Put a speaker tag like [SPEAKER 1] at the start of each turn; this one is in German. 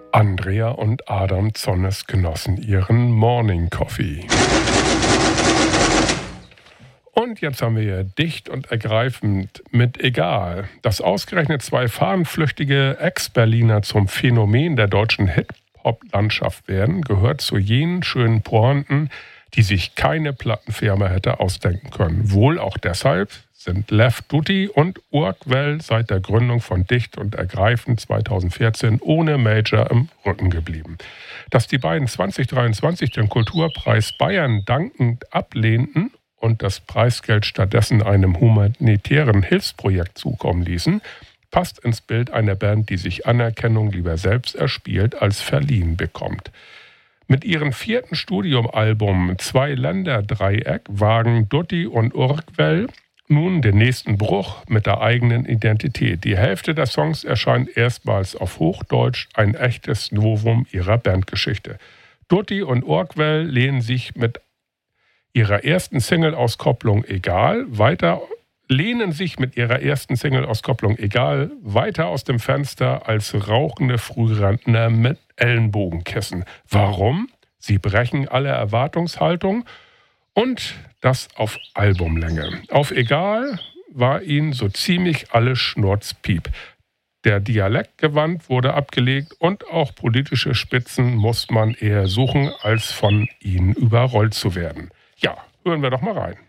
[SPEAKER 1] Andrea und Adam Zonnes genossen ihren Morning Coffee. Und jetzt haben wir hier dicht und ergreifend mit Egal, dass ausgerechnet zwei fahnenflüchtige Ex-Berliner zum Phänomen der deutschen Hip-Hop-Landschaft werden, gehört zu jenen schönen Pointen, die sich keine Plattenfirma hätte ausdenken können. Wohl auch deshalb sind Left Duty und Urquell seit der Gründung von Dicht und Ergreifend 2014 ohne Major im Rücken geblieben. Dass die beiden 2023 den Kulturpreis Bayern dankend ablehnten und das Preisgeld stattdessen einem humanitären Hilfsprojekt zukommen ließen, passt ins Bild einer Band, die sich Anerkennung lieber selbst erspielt als verliehen bekommt. Mit ihrem 4. Studioalbum Zwei Länder Dreieck wagen Dutti und Urquell nun den nächsten Bruch mit der eigenen Identität. Die Hälfte der Songs erscheint erstmals auf Hochdeutsch, ein echtes Novum ihrer Bandgeschichte. Dutti und Urquell lehnen sich mit ihrer ersten Single-Auskopplung Egal weiter aus dem Fenster als rauchende Frührentner mit Ellenbogenkissen. Warum? Sie brechen alle Erwartungshaltung und das auf Albumlänge. Auf Egal war ihnen so ziemlich alles Schnurzpiep. Der Dialektgewand wurde abgelegt und auch politische Spitzen muss man eher suchen, als von ihnen überrollt zu werden. Ja, hören wir doch mal rein.